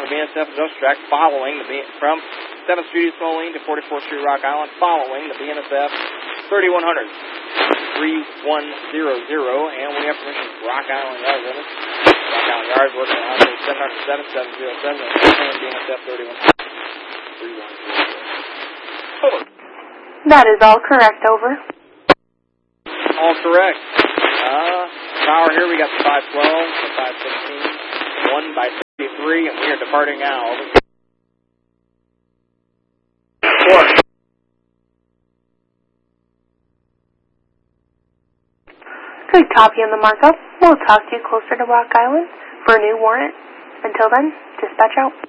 the BNSF Industrial Track following from 7th Street East Moline to 44th Street Rock Island, following the BNSF 3100. 3100, and we have permission from Rock Island Yard limits. Rock Island Yards working on 707-707, and BNSF 3100. Over. That is all correct, over. All correct. Power here, we got the 512, the 517, 1 by 33, and we are departing now. Over. 4. Good copy on the markup. We'll talk to you closer to Rock Island for a new warrant. Until then, dispatch out.